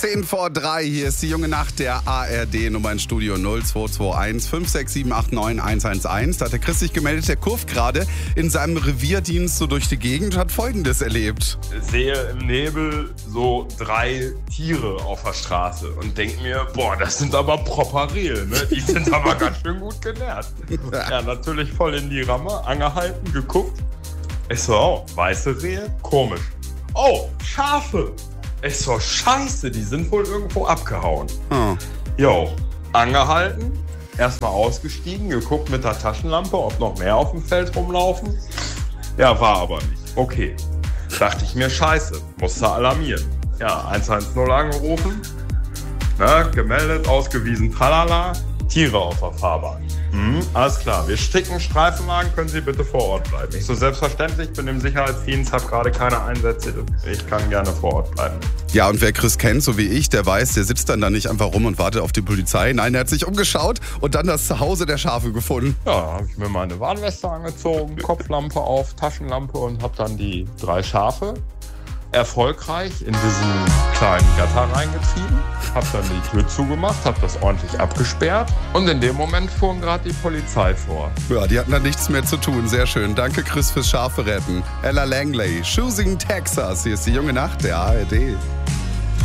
10:10, hier ist die junge Nacht der ARD, Nummer ins Studio 0221 56789 111. Da hat der Chris sich gemeldet, der kurft gerade in seinem Revierdienst so durch die Gegend und hat Folgendes erlebt. Sehe im Nebel so 3 Tiere auf der Straße und denke mir, boah, das sind aber proper Rehe, ne? Die sind aber ganz schön gut genährt. Ja, natürlich voll in die Ramme, angehalten, geguckt. Ich so, oh, weiße Rehe? Komisch. Oh, Schafe! Ich so, scheiße, die sind wohl irgendwo abgehauen. Jo, angehalten, erstmal ausgestiegen, geguckt mit der Taschenlampe, ob noch mehr auf dem Feld rumlaufen. Ja, war aber nicht. Okay, dachte ich mir, scheiße, musste alarmieren. Ja, 110 angerufen, gemeldet, ausgewiesen, tralala, Tiere auf der Fahrbahn. Alles klar, wir schicken Streifenwagen, können Sie bitte vor Ort bleiben. Ich so, selbstverständlich, bin im Sicherheitsdienst, habe gerade keine Einsätze, ich kann gerne vor Ort bleiben. Ja, und wer Chris kennt, so wie ich, der weiß, der sitzt dann da nicht einfach rum und wartet auf die Polizei. Nein, er hat sich umgeschaut und dann das Zuhause der Schafe gefunden. Ja, habe ich mir meine Warnweste angezogen, Kopflampe auf, Taschenlampe und habe dann die 3 Schafe erfolgreich in diesen kleinen Gatter reingetrieben, hab dann die Tür zugemacht, hab das ordentlich abgesperrt und in dem Moment fuhren gerade die Polizei vor. Ja, die hatten dann nichts mehr zu tun. Sehr schön. Danke, Chris, fürs Schafe retten. Ella Langley, Choosing Texas. Hier ist die junge Nacht der ARD.